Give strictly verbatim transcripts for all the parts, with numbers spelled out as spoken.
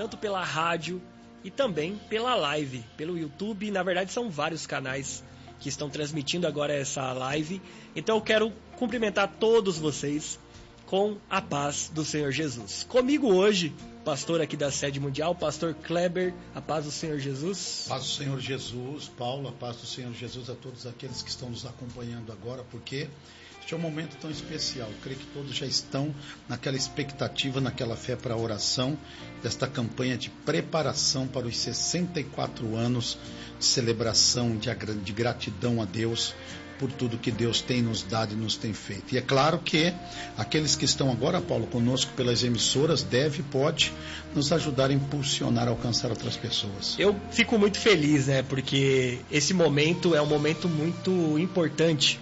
tanto pela rádio e também pela live, pelo YouTube. Na verdade, são vários canais que estão transmitindo agora essa live. Então eu quero cumprimentar todos vocês com a paz do Senhor Jesus. Comigo hoje, pastor aqui da Sede Mundial, pastor Kleber, a paz do Senhor Jesus. Paz do Senhor Jesus, Paulo, a paz do Senhor Jesus a todos aqueles que estão nos acompanhando agora, porque este é um momento tão especial. Eu creio que todos já estão naquela expectativa, naquela fé para a oração desta campanha de preparação para os sessenta e quatro anos de celebração, de, de gratidão a Deus por tudo que Deus tem nos dado e nos tem feito. E é claro que aqueles que estão agora, Paulo, conosco pelas emissoras, deve e pode nos ajudar a impulsionar, a alcançar outras pessoas. Eu fico muito feliz, né? Porque esse momento é um momento muito importante.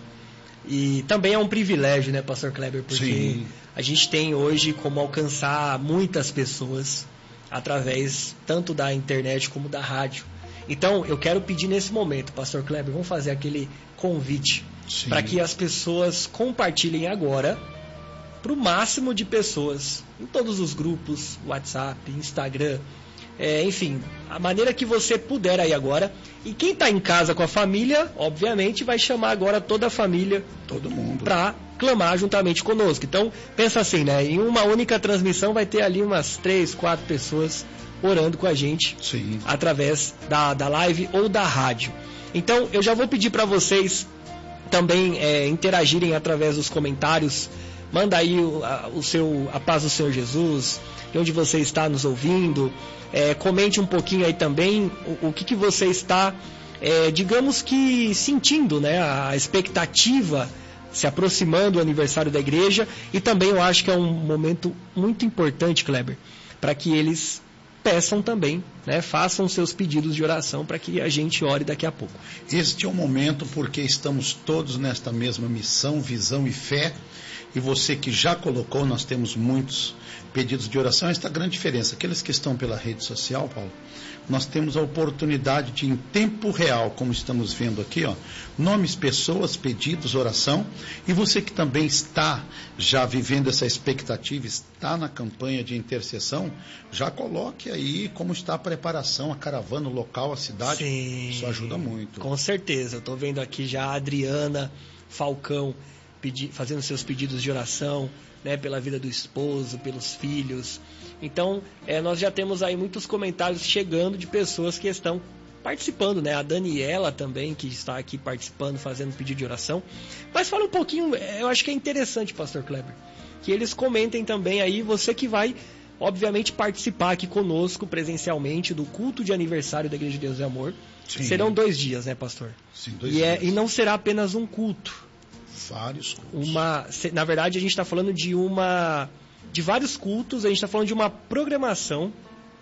E também é um privilégio, né, pastor Kleber? Porque Sim. a gente tem hoje como alcançar muitas pessoas através tanto da internet como da rádio. Então, eu quero pedir nesse momento, pastor Kleber, vamos fazer aquele convite para que as pessoas compartilhem agora para o máximo de pessoas, em todos os grupos, WhatsApp, Instagram, é, enfim, a maneira que você puder aí agora. E quem está em casa com a família, obviamente, vai chamar agora toda a família, todo mundo, para clamar juntamente conosco. Então, pensa assim, né? Em uma única transmissão vai ter ali umas três, quatro pessoas orando com a gente. Sim. Através da, da live ou da rádio. Então, eu já vou pedir para vocês também é, interagirem através dos comentários. Manda aí o, a, o seu, a paz do Senhor Jesus, de onde você está nos ouvindo. É, comente um pouquinho aí também o, o que, que você está, é, digamos que, sentindo, né? A expectativa se aproximando do aniversário da igreja. E também eu acho que é um momento muito importante, Kleber, para que eles peçam também, né, façam seus pedidos de oração para que a gente ore daqui a pouco. Este é o momento porque estamos todos nesta mesma missão, visão e fé. E você que já colocou, nós temos muitos pedidos de oração. Esta é a grande diferença. Aqueles que estão pela rede social, Paulo, nós temos a oportunidade de, em tempo real, como estamos vendo aqui, ó, nomes, pessoas, pedidos, oração. E você que também está já vivendo essa expectativa, está na campanha de intercessão, já coloque aí como está a preparação, a caravana, o local, a cidade. Sim, isso ajuda muito. Com certeza. Eu estou vendo aqui já a Adriana Falcão pedi, fazendo seus pedidos de oração, né, pela vida do esposo, pelos filhos. Então, é, nós já temos aí muitos comentários chegando de pessoas que estão participando, né? A Daniela também, que está aqui participando, fazendo pedido de oração. Mas fala um pouquinho, eu acho que é interessante, pastor Kleber, que eles comentem também aí, você que vai, obviamente, participar aqui conosco presencialmente do culto de aniversário da Igreja de Deus e Amor. Sim. Serão dois dias, né, pastor? Sim, dois e dias. É, e não será apenas um culto. Vários cultos. Uma, na verdade, a gente está falando de uma de vários cultos, a gente está falando de uma programação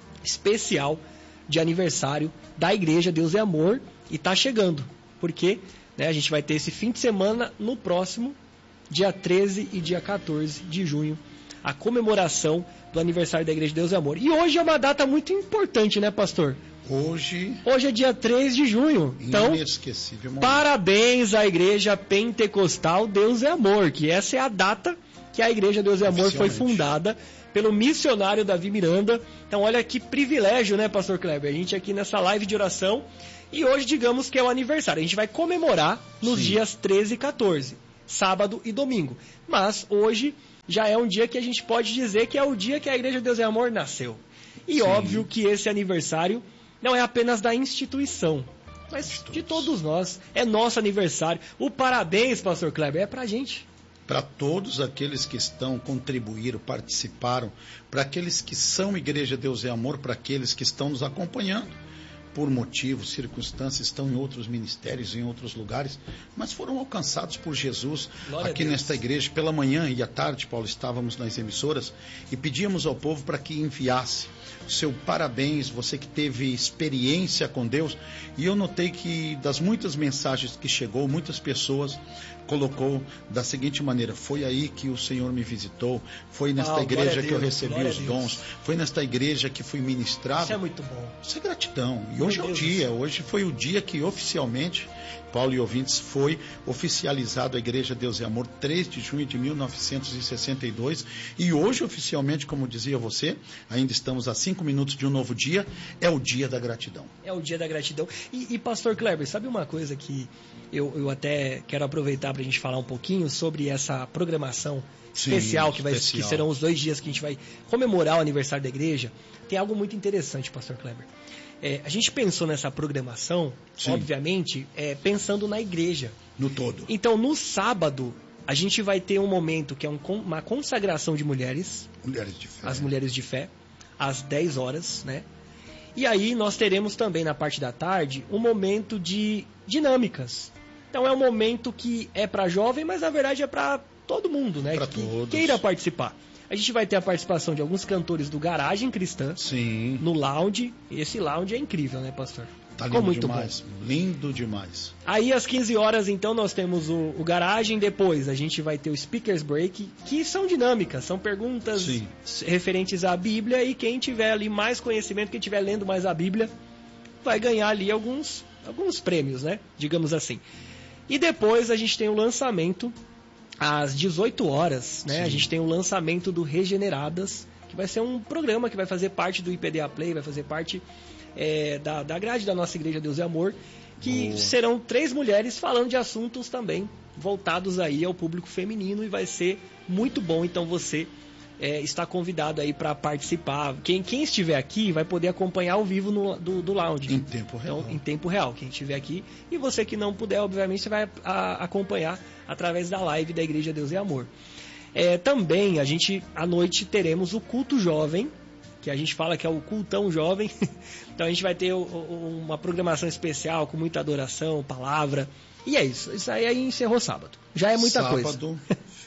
especial de aniversário da Igreja Deus é Amor, e está chegando, porque, né, a gente vai ter esse fim de semana no próximo, dia treze e dia quatorze de junho, a comemoração do aniversário da Igreja Deus é Amor. E hoje é uma data muito importante, né, pastor? Hoje... Hoje é dia três de junho. Então, inesquecível momento. Parabéns à Igreja Pentecostal Deus é Amor, que essa é a data que a Igreja Deus é Amor foi fundada pelo missionário Davi Miranda. Então, olha que privilégio, né, pastor Kleber? A gente aqui nessa live de oração. E hoje, digamos que é o aniversário. A gente vai comemorar nos Sim. dias treze e quatorze, sábado e domingo. Mas hoje já é um dia que a gente pode dizer que é o dia que a Igreja Deus é Amor nasceu. E Sim. óbvio que esse aniversário não é apenas da instituição, mas de todos nós. É nosso aniversário. O parabéns, pastor Kleber, é pra gente. Para todos aqueles que estão, contribuíram, participaram, para aqueles que são Igreja Deus é Amor, para aqueles que estão nos acompanhando. Por motivos, circunstâncias, estão em outros ministérios, em outros lugares, mas foram alcançados por Jesus. Glória aqui nesta igreja. Pela manhã e à tarde, Paulo, estávamos nas emissoras e pedíamos ao povo para que enviasse seu parabéns, você que teve experiência com Deus. E eu notei que das muitas mensagens que chegou, muitas pessoas colocou da seguinte maneira: foi aí que o Senhor me visitou, foi nesta ah, igreja que eu recebi os dons, foi nesta igreja que fui ministrado. Isso é muito bom. Isso é gratidão. E hoje é o dia, hoje foi o dia que oficialmente, Paulo e ouvintes, foi oficializado a Igreja Deus e Amor, três de junho de mil novecentos e sessenta e dois. E hoje, oficialmente, como dizia você, ainda estamos a cinco minutos de um novo dia, é o dia da gratidão. É o dia da gratidão. E, e pastor Kleber, sabe uma coisa que eu, eu até quero aproveitar para a gente falar um pouquinho sobre essa programação Sim, especial, que, vai, especial, que serão os dois dias que a gente vai comemorar o aniversário da igreja. Tem algo muito interessante, pastor Kleber. É, a gente pensou nessa programação, Sim. obviamente, é, pensando na igreja. No todo. Então, no sábado, a gente vai ter um momento que é um, uma consagração de mulheres. Mulheres de fé. As mulheres de fé, às dez horas, né? E aí nós teremos também, na parte da tarde, um momento de dinâmicas. Então, é um momento que é para jovem, mas na verdade é para todo mundo, né? Para que todos. Queira participar. A gente vai ter a participação de alguns cantores do Garagem Cristã. Sim. No lounge. Esse lounge é incrível, né, pastor? Tá lindo muito demais. Bom. Lindo demais. Aí às quinze horas, então, nós temos o, o Garagem. Depois a gente vai ter o Speakers Break, que são dinâmicas, são perguntas Sim. referentes à Bíblia. E quem tiver ali mais conhecimento, quem estiver lendo mais a Bíblia, vai ganhar ali alguns, alguns prêmios, né? Digamos assim. E depois a gente tem o lançamento. Às dezoito horas, né, a gente tem o lançamento do Regeneradas, que vai ser um programa que vai fazer parte do I P D A Play, vai fazer parte é, da, da grade da nossa Igreja Deus e Amor, que Boa. serão três mulheres falando de assuntos também voltados aí ao público feminino e vai ser muito bom. Então você é, está convidado aí para participar. Quem, quem estiver aqui vai poder acompanhar ao vivo no, do, do lounge. Em tempo real. Então, em tempo real, quem estiver aqui. E você que não puder, obviamente, você vai a, acompanhar através da live da Igreja Deus e Amor. É, também, a gente, à noite, teremos o culto jovem, que a gente fala que é o cultão jovem. Então, a gente vai ter o, o, uma programação especial com muita adoração, palavra. E é isso. Isso aí, aí encerrou sábado. Já é muita sábado coisa. Sábado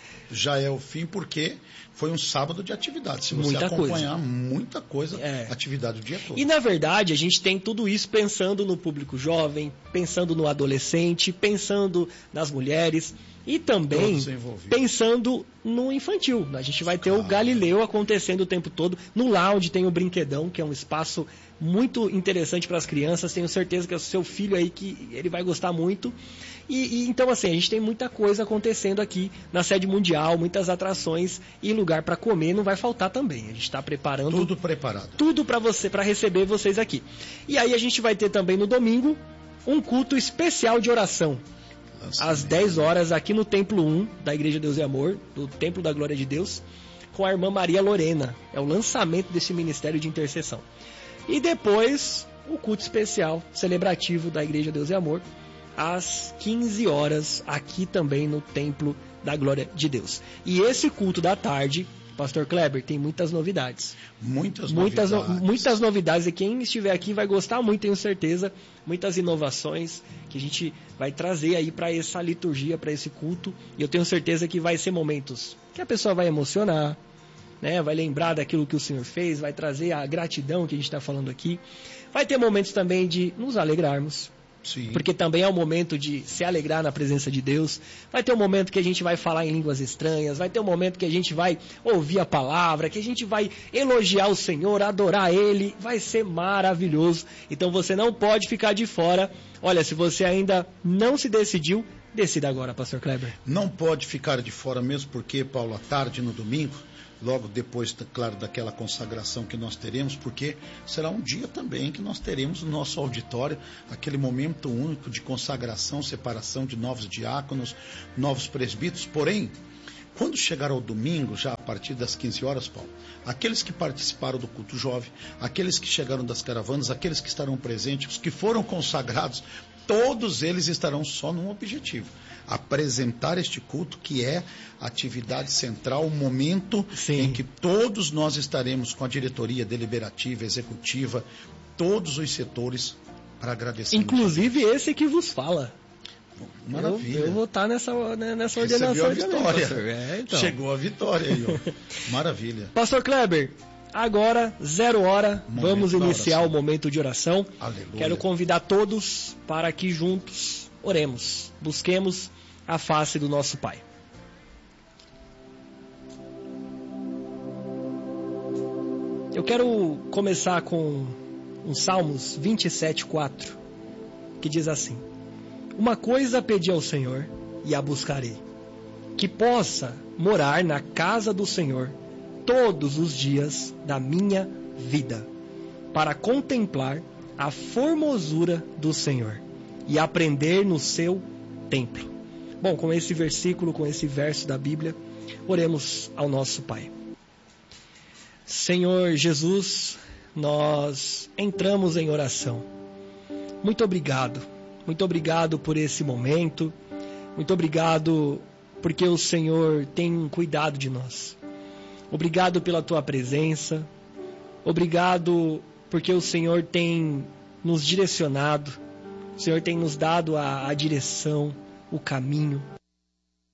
já é o fim, porque foi um sábado de atividade. Se você muita acompanhar, coisa. muita coisa, é. atividade o dia todo. E, na verdade, a gente tem tudo isso pensando no público jovem, pensando no adolescente, pensando nas mulheres e também pensando no infantil. A gente vai ter claro. o Galileu acontecendo o tempo todo. No lounge tem o Brinquedão, que é um espaço muito interessante para as crianças. Tenho certeza que é o seu filho aí, que ele vai gostar muito. E, e então, assim, a gente tem muita coisa acontecendo aqui na sede mundial, muitas atrações e lugar para comer não vai faltar também. A gente está preparando tudo preparado, tudo para você, para receber vocês aqui. E aí a gente vai ter também no domingo um culto especial de oração. Nossa, às dez horas aqui no Templo um da Igreja Deus e Amor, do Templo da Glória de Deus, com a irmã Maria Lorena. É o lançamento desse ministério de intercessão. E depois o culto especial celebrativo da Igreja Deus e Amor, às quinze horas, aqui também no Templo da Glória de Deus. E esse culto da tarde, pastor Kleber, tem muitas novidades. Muitas, muitas novidades. No, muitas novidades. E quem estiver aqui vai gostar muito, tenho certeza. Muitas inovações que a gente vai trazer aí para essa liturgia, para esse culto. E eu tenho certeza que vai ser momentos que a pessoa vai emocionar, né? Vai lembrar daquilo que o Senhor fez, vai trazer a gratidão que a gente está falando aqui. Vai ter momentos também de nos alegrarmos. Sim. Porque também é um momento de se alegrar na presença de Deus. Vai ter um momento que a gente vai falar em línguas estranhas. Vai ter um momento que a gente vai ouvir a palavra, que a gente vai elogiar o Senhor, adorar Ele. Vai ser maravilhoso. Então você não pode ficar de fora. Olha, se você ainda não se decidiu, decida agora, pastor Kleber. Não pode ficar de fora mesmo, porque, Paulo, à tarde no domingo, logo depois, claro, daquela consagração que nós teremos, porque será um dia também que nós teremos no nosso auditório aquele momento único de consagração, separação de novos diáconos, novos presbíteros. Porém, quando chegar ao domingo, já a partir das quinze horas, Paulo, aqueles que participaram do culto jovem, aqueles que chegaram das caravanas, aqueles que estarão presentes, os que foram consagrados, todos eles estarão só num objetivo: apresentar este culto, que é a atividade central, o momento Sim. em que todos nós estaremos com a diretoria deliberativa, executiva, todos os setores, para agradecer. Inclusive esse que vos fala. Maravilha. Eu, eu vou estar nessa, nessa ordenação. Recebeu a vitória. Também, é, então. Chegou a vitória aí, ó. Maravilha. Pastor Kleber, agora, zero hora, momento vamos iniciar o momento de oração. Aleluia. Quero convidar todos para que juntos oremos, busquemos a face do nosso Pai. Eu quero começar com um Salmos vinte e sete, quatro, que diz assim: uma coisa pedi ao Senhor e a buscarei, que possa morar na casa do Senhor todos os dias da minha vida, para contemplar a formosura do Senhor e aprender no seu templo. Bom, com esse versículo, com esse verso da Bíblia, oremos ao nosso Pai. Senhor Jesus, nós entramos em oração. Muito obrigado, muito obrigado por esse momento, muito obrigado porque o Senhor tem cuidado de nós. Obrigado pela tua presença, obrigado porque o Senhor tem nos direcionado, o Senhor tem nos dado a, a direção, o caminho.